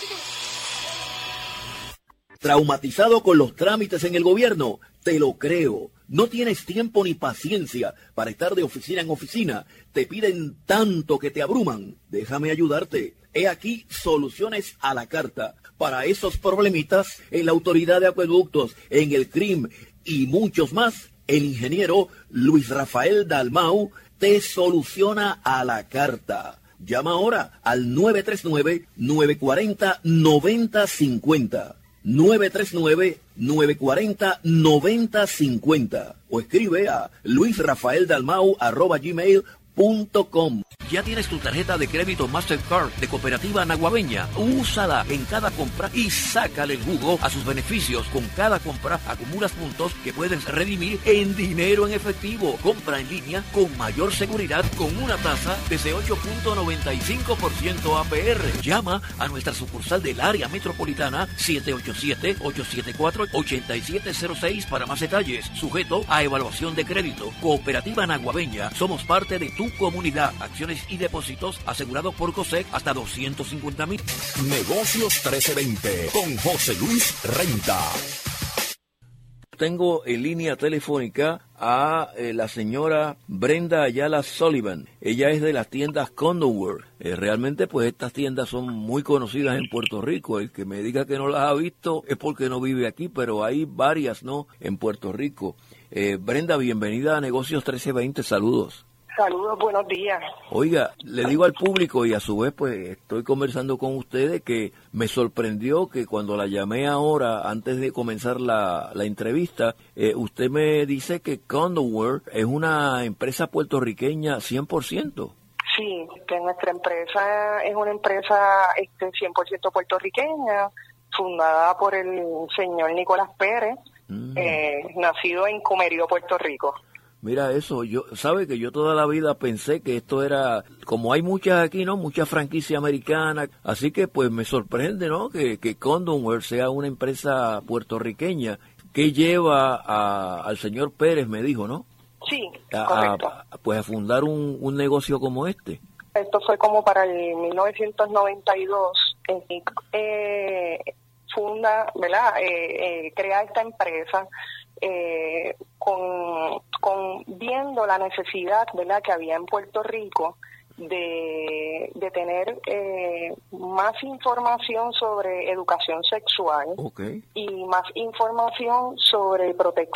¿Traumatizado con los trámites en el gobierno? Te lo creo. No tienes tiempo ni paciencia para estar de oficina en oficina. Te piden tanto que te abruman. Déjame ayudarte. He aquí soluciones a la carta. Para esos problemitas en la Autoridad de Acueductos, en el CRIM y muchos más, el ingeniero Luis Rafael Dalmau te soluciona a la carta. Llama ahora al 939-940-9050. 939-940-9050 o escribe a luisrafaeldalmau@gmail.com. ¿Ya tienes tu tarjeta de crédito Mastercard de Cooperativa Naguabeña? Úsala en cada compra y sácale el jugo a sus beneficios. Con cada compra acumulas puntos que puedes redimir en dinero en efectivo. Compra en línea con mayor seguridad con una tasa desde 8.95% APR. Llama a nuestra sucursal del área metropolitana 787-874-8706 para más detalles. Sujeto a evaluación de crédito. Cooperativa Naguabeña. Somos parte de tu comunidad. Acciones y depósitos asegurados por COSEC hasta 250,000. Negocios 1320 con José Luis Renta. Tengo en línea telefónica a la señora Brenda Ayala Sullivan. Ella es de las tiendas Condonworth. Realmente pues estas tiendas son muy conocidas en Puerto Rico. El que me diga que no las ha visto es porque no vive aquí, pero hay varias, ¿no?, en Puerto Rico. Brenda, bienvenida a Negocios 1320. Saludos. Saludos, buenos días. Oiga, le digo al público y a su vez pues estoy conversando con ustedes que me sorprendió que cuando la llamé ahora, antes de comenzar la entrevista, usted me dice que Condonworth es una empresa puertorriqueña 100%. Sí, que nuestra empresa es una empresa 100% puertorriqueña, fundada por el señor Nicolás Pérez, nacido en Comerío, Puerto Rico. Mira eso, sabe que yo toda la vida pensé que esto era, como hay muchas aquí, ¿no?, muchas franquicias americanas, así que pues me sorprende, ¿no?, que Condonworth sea una empresa puertorriqueña que lleva al señor Pérez, me dijo, ¿no? Sí, correcto. Pues a fundar un negocio como este. Esto fue como para el 1992, funda, ¿verdad?, crea esta empresa, con viendo la necesidad, ¿verdad?, que había en Puerto Rico de tener más información sobre educación sexual, y más información sobre protección